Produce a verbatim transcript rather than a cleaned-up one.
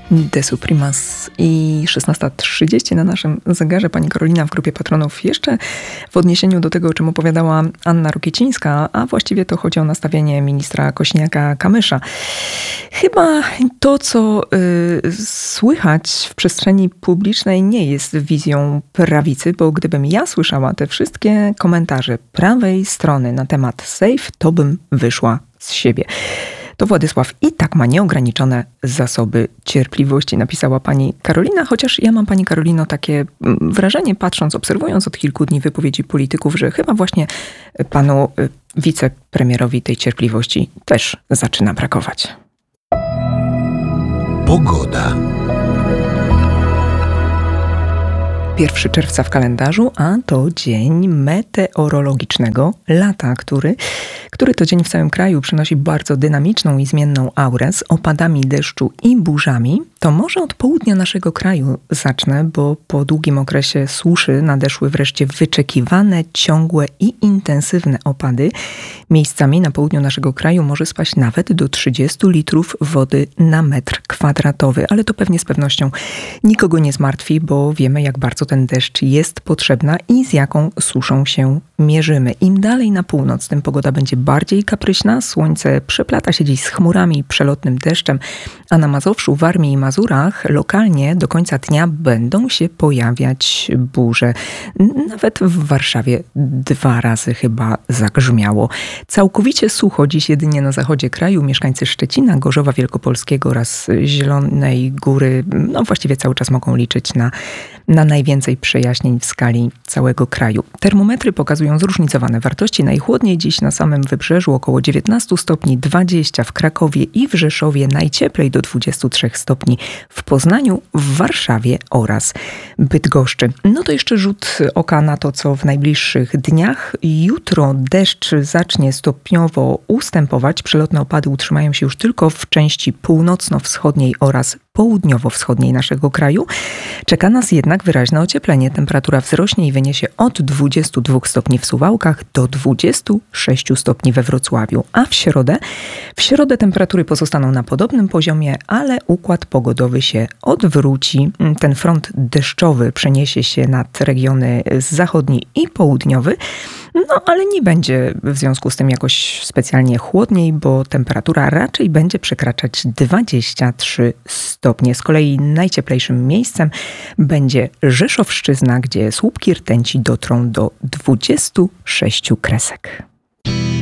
De Suprimas i szesnasta trzydzieści na naszym zegarze. Pani Karolina w grupie patronów. Jeszcze w odniesieniu do tego, o czym opowiadała Anna Rokiecińska, a właściwie to chodzi o nastawienie ministra Kośniaka-Kamysza. Chyba to, co y, słychać w przestrzeni publicznej, nie jest wizją prawicy, bo gdybym ja słyszała te wszystkie komentarze prawej strony na temat safe, to bym wyszła z siebie. To Władysław i tak ma nieograniczone zasoby cierpliwości, napisała pani Karolina, chociaż ja mam, pani Karolino, takie wrażenie, patrząc, obserwując od kilku dni wypowiedzi polityków, że chyba właśnie panu wicepremierowi tej cierpliwości też zaczyna brakować. Pogoda. pierwszego czerwca w kalendarzu, a to dzień meteorologicznego lata, który, który to dzień w całym kraju przynosi bardzo dynamiczną i zmienną aurę z opadami deszczu i burzami. To może od południa naszego kraju zacznę, bo po długim okresie suszy nadeszły wreszcie wyczekiwane, ciągłe i intensywne opady. Miejscami na południu naszego kraju może spaść nawet do trzydziestu litrów wody na metr kwadratowy, ale to pewnie z pewnością nikogo nie zmartwi, bo wiemy, jak bardzo ten deszcz jest potrzebna i z jaką suszą się mierzymy. Im dalej na północ, tym pogoda będzie bardziej kapryśna. Słońce przeplata się dziś z chmurami i przelotnym deszczem, a na Mazowszu, Warmii i Mazurach lokalnie do końca dnia będą się pojawiać burze. Nawet w Warszawie dwa razy chyba zagrzmiało. Całkowicie sucho dziś jedynie na zachodzie kraju. Mieszkańcy Szczecina, Gorzowa Wielkopolskiego oraz Zielonej Góry, no właściwie cały czas mogą liczyć na, na najwięcej przejaśnień w skali całego kraju. Termometry pokazują zróżnicowane wartości. Najchłodniej dziś na samym wybrzeżu około dziewiętnaście stopni, dwadzieścia w Krakowie i w Rzeszowie, najcieplej do dwudziestu trzech stopni w Poznaniu, w Warszawie oraz Bydgoszczy. No to jeszcze rzut oka na to, co w najbliższych dniach. Jutro deszcz zacznie stopniowo ustępować. Przelotne opady utrzymają się już tylko w części północno-wschodniej oraz południowo-wschodniej naszego kraju. Czeka nas jednak wyraźne ocieplenie. Temperatura wzrośnie i wyniesie od dwudziestu dwóch stopni w Suwałkach do dwudziestu sześciu stopni we Wrocławiu. A w środę? W środę temperatury pozostaną na podobnym poziomie, ale układ pogodowy się odwróci. Ten front deszczowy przeniesie się nad regiony zachodni i południowy. No, ale nie będzie w związku z tym jakoś specjalnie chłodniej, bo temperatura raczej będzie przekraczać dwadzieścia trzy stopnie. Z kolei najcieplejszym miejscem będzie Rzeszowszczyzna, gdzie słupki rtęci dotrą do dwudziestu sześciu kresek.